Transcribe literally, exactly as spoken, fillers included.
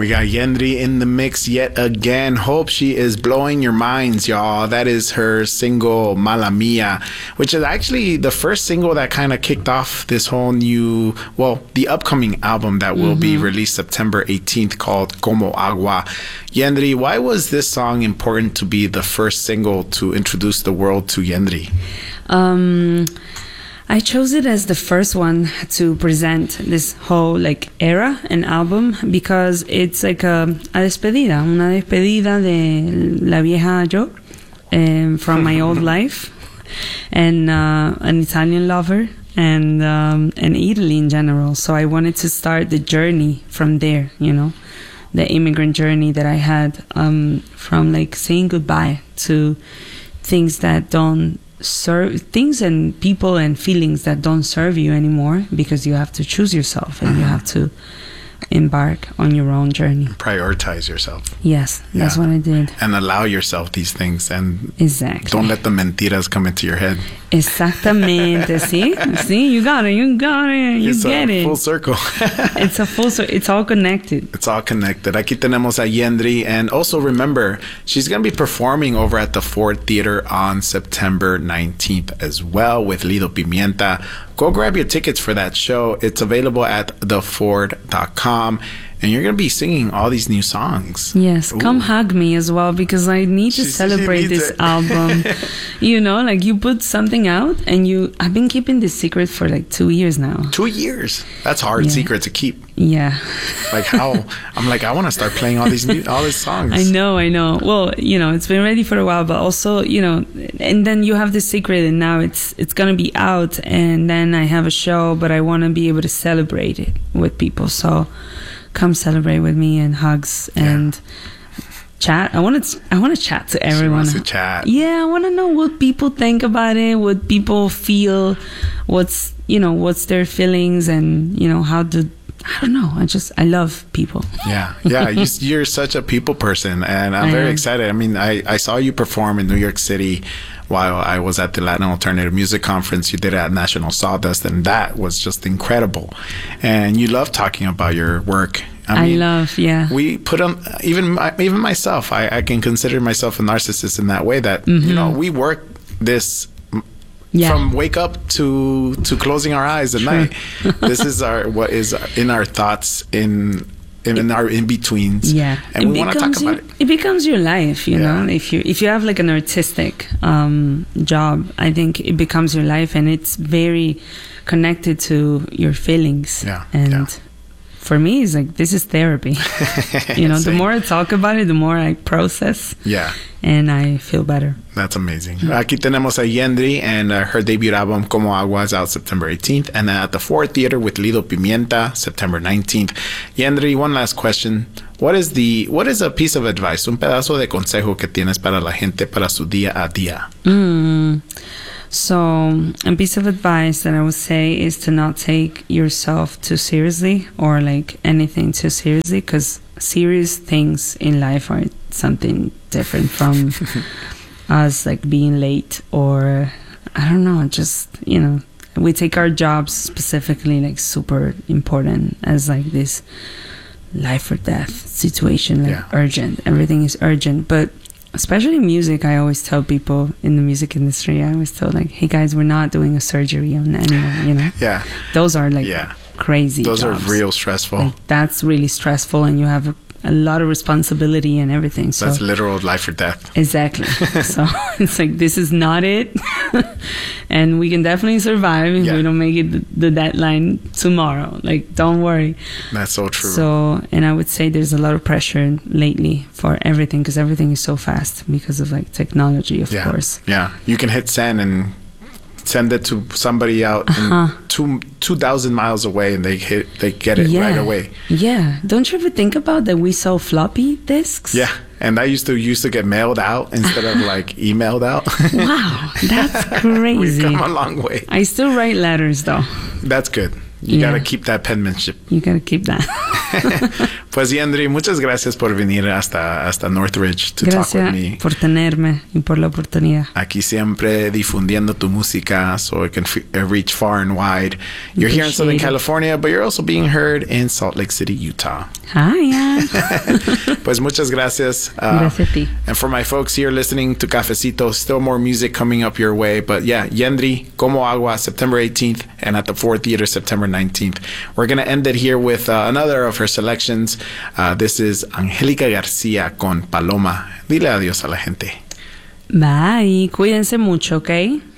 We got Yendri in the mix yet again. Hope she is blowing your minds, y'all. That is her single Mala Mia, which is actually the first single that kind of kicked off this whole new, well, the upcoming album that will mm-hmm. be released September eighteenth called Como Agua. Yendri, why was this song important to be the first single to introduce the world to Yendri? Um... I chose it as the first one to present this whole like era and album because it's like a, a despedida, una despedida de la vieja yo um, from my old life and uh, an Italian lover and um, and Italy in general. So I wanted to start the journey from there, you know, the immigrant journey that I had um, from like saying goodbye to things that don't serve things and people and feelings that don't serve you anymore because you have to choose yourself and mm-hmm. you have to embark on your own journey. Prioritize yourself. Yes, that's yeah. what I did. And allow yourself these things and exactly. don't let the mentiras come into your head. Exactamente. See? See? You got it. You got it. You it's get a it. Full circle. It's a full circle. It's all connected. It's all connected. Aquí tenemos a Yendri. And also remember, she's going to be performing over at the Ford Theater on September nineteenth as well with Lido Pimienta. Go grab your tickets for that show. It's available at the ford dot com. And you're going to be singing all these new songs. Yes. Ooh. Come hug me as well because I need to she, celebrate she this it. album. You know, like you put something out and you, I've been keeping this secret for like two years now. Two years? That's a hard yeah. secret to keep. Yeah. Like how, I'm like, I want to start playing all these new, all these songs. I know, I know. Well, you know, it's been ready for a while, but also, you know, and then you have this secret and now it's, it's going to be out and then I have a show, but I want to be able to celebrate it with people. So come celebrate with me and hugs and yeah. chat. I want to I want to chat to everyone. She wants to chat. Yeah, I want to know what people think about it, what people feel, what's, you know, what's their feelings and, you know, how to, I don't know. I just, I love people. Yeah. Yeah. you, you're such a people person and I'm I very am. excited. I mean, I, I saw you perform in New York City while I was at the Latin Alternative Music Conference. You did it at National Sawdust, and that was just incredible. And you love talking about your work. I, mean, I love, yeah. We put on, even even myself, I, I can consider myself a narcissist in that way that, mm-hmm. you know, we work this yeah. from wake up to, to closing our eyes at True. night. This is our what is in our thoughts in... In, in our in-betweens, yeah, and it we want to talk your, about it. It becomes your life, you yeah. know. If you if you have like an artistic um, job, I think it becomes your life, and it's very connected to your feelings. Yeah, and yeah. for me, it's like this is therapy. You know, the more I talk about it, the more I process. Yeah. And I feel better. That's amazing. Aquí tenemos a Yendri, and uh, her debut album Como Agua is out September eighteenth, and then at the Ford Theater with Lido Pimienta September nineteenth. Yendri, one last question. What is the what is a piece of advice, un pedazo de consejo que tienes para la gente para su día a día? Mm. So a piece of advice that I would say is to not take yourself too seriously or like anything too seriously, because serious things in life are something different from us like being late or I don't know, just, you know, we take our jobs specifically like super important as like this life or death situation, like yeah. urgent. Everything is urgent, but especially music, I always tell people in the music industry, I always tell like, hey guys, we're not doing a surgery on anyone, you know? Yeah. Those are like yeah. crazy Those jobs. are real stressful. Like, that's really stressful and you have a, a lot of responsibility and everything. So that's literal life or death. Exactly. So it's like, this is not it. And we can definitely survive if yeah. we don't make it the, the deadline tomorrow. Like, don't worry. That's so true. So, and I would say there's a lot of pressure lately for everything because everything is so fast because of like technology, of yeah. course. Yeah. You can hit send and send it to somebody out uh-huh. in two two thousand miles away, and they hit they get it yeah. right away. Yeah, don't you ever think about that? We saw floppy disks. Yeah, and that used to used to get mailed out instead of like emailed out. Wow, that's crazy. We've come a long way. I still write letters though. That's good. You yeah. gotta keep that penmanship. You gotta keep that. Pues Yandri, muchas gracias por venir hasta, hasta Northridge to Gracias talk with me. por tenerme y por la oportunidad. Aquí siempre difundiendo tu música so it can f- reach far and wide. You're here in Southern California, but you're also being heard in Salt Lake City, Utah. Hi, Pues muchas gracias. Uh, Gracias a ti. And for my folks here listening to Cafecito, still more music coming up your way. But yeah, Yandri, Como Agua, September eighteenth, and at the Ford Theater, September nineteenth. We're going to end it here with uh, another of her selections. Uh, this is Angélica García con Paloma. Dile adiós a la gente. Bye. Cuídense mucho, ¿ok?